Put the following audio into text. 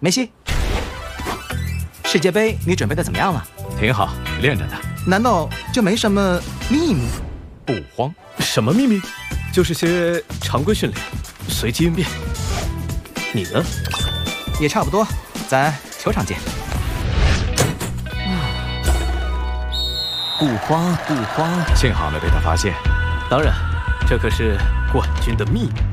梅西，世界杯你准备的怎么样了？ 挺好，练着呢。 难道就没什么秘密？ 不慌，什么秘密？就是些常规训练，随机应变。你呢？ 也差不多，咱球场见。 不慌不慌，幸好没被他发现。当然，这可是冠军的秘密。